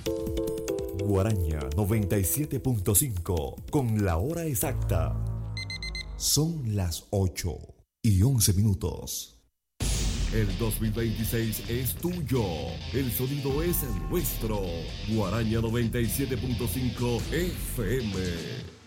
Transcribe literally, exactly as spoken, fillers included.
Guaraña noventa y siete punto cinco con la hora exacta. Son las ocho y once minutos. El dos mil veintiséis es tuyo. El sonido es nuestro. Guaraña noventa y siete punto cinco F M.